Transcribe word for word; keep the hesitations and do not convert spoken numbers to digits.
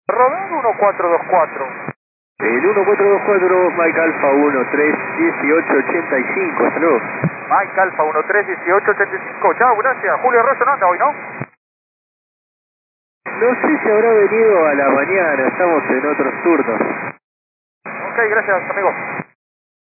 Rodado uno cuatro dos cuatro. El uno cuatro dos cuatro, Mike Alfa uno tres dieciocho ochenta y cinco, hasta luego. Mike Alfa uno tres dieciocho ochenta y cinco, chao, gracias. Julio Rosso no anda hoy, ¿no? No sé si habrá venido a la mañana, estamos en otros turnos. Ok, gracias, amigo.